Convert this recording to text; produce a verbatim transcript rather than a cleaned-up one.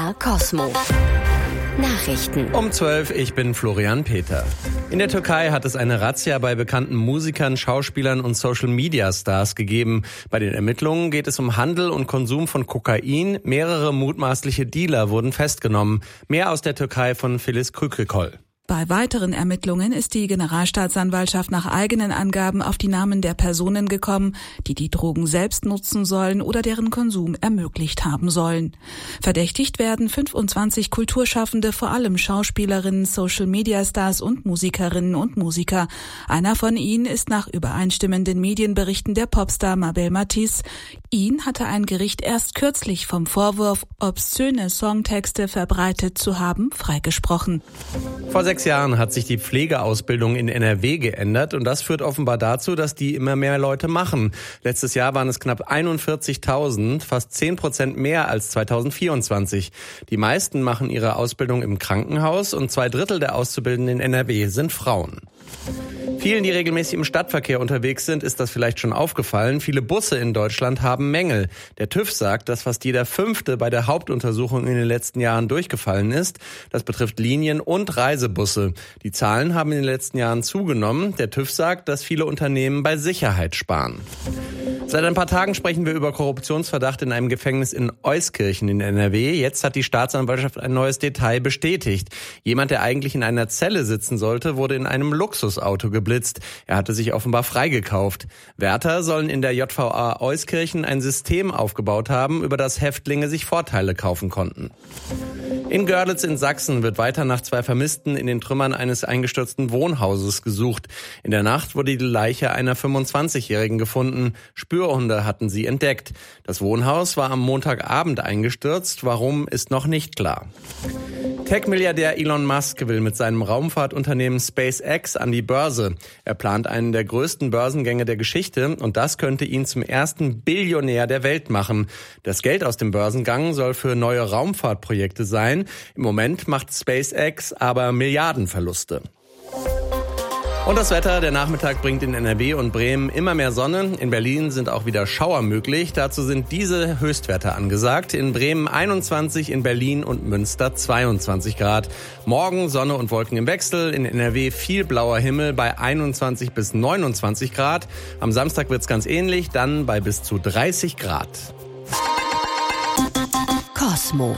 R Cosmo. Nachrichten. Um zwölf, ich bin Florian Peter. In der Türkei hat es eine Razzia bei bekannten Musikern, Schauspielern und Social-Media-Stars gegeben. Bei den Ermittlungen geht es um Handel und Konsum von Kokain. Mehrere mutmaßliche Dealer wurden festgenommen. Mehr aus der Türkei von Filiz Küçükol. Bei weiteren Ermittlungen ist die Generalstaatsanwaltschaft nach eigenen Angaben auf die Namen der Personen gekommen, die die Drogen selbst nutzen sollen oder deren Konsum ermöglicht haben sollen. Verdächtigt werden fünfundzwanzig Kulturschaffende, vor allem Schauspielerinnen, Social-Media-Stars und Musikerinnen und Musiker. Einer von ihnen ist nach übereinstimmenden Medienberichten der Popstar Mabel Matiz. Ihn hatte ein Gericht erst kürzlich vom Vorwurf, obszöne Songtexte verbreitet zu haben, freigesprochen. Vor sechs Jahren hat sich die Pflegeausbildung in N R W geändert und das führt offenbar dazu, dass die immer mehr Leute machen. Letztes Jahr waren es knapp einundvierzigtausend, fast zehn Prozent mehr als zweitausendvierundzwanzig. Die meisten machen ihre Ausbildung im Krankenhaus und zwei Drittel der Auszubildenden in N R W sind Frauen. Vielen, die regelmäßig im Stadtverkehr unterwegs sind, ist das vielleicht schon aufgefallen. Viele Busse in Deutschland haben Mängel. Der TÜV sagt, dass fast jeder Fünfte bei der Hauptuntersuchung in den letzten Jahren durchgefallen ist. Das betrifft Linien- und Reisebusse. Die Zahlen haben in den letzten Jahren zugenommen. Der TÜV sagt, dass viele Unternehmen bei Sicherheit sparen. Seit ein paar Tagen sprechen wir über Korruptionsverdacht in einem Gefängnis in Euskirchen in N R W. Jetzt hat die Staatsanwaltschaft ein neues Detail bestätigt. Jemand, der eigentlich in einer Zelle sitzen sollte, wurde in einem Luxusauto geblitzt. Er hatte sich offenbar freigekauft. Wärter sollen in der J V A Euskirchen ein System aufgebaut haben, über das Häftlinge sich Vorteile kaufen konnten. In Görlitz in Sachsen wird weiter nach zwei Vermissten in den Trümmern eines eingestürzten Wohnhauses gesucht. In der Nacht wurde die Leiche einer fünfundzwanzigjährigen gefunden. Spürhunde hatten sie entdeckt. Das Wohnhaus war am Montagabend eingestürzt. Warum, ist noch nicht klar. Tech-Milliardär Elon Musk will mit seinem Raumfahrtunternehmen SpaceX an die Börse. Er plant einen der größten Börsengänge der Geschichte und das könnte ihn zum ersten Billionär der Welt machen. Das Geld aus dem Börsengang soll für neue Raumfahrtprojekte sein. Im Moment macht SpaceX aber Milliardenverluste. Und das Wetter, der Nachmittag bringt in N R W und Bremen immer mehr Sonne. In Berlin sind auch wieder Schauer möglich. Dazu sind diese Höchstwerte angesagt. In Bremen einundzwanzig, in Berlin und Münster zweiundzwanzig Grad. Morgen Sonne und Wolken im Wechsel. In N R W viel blauer Himmel bei einundzwanzig bis neunundzwanzig Grad. Am Samstag wird's ganz ähnlich, dann bei bis zu dreißig Grad. Cosmo.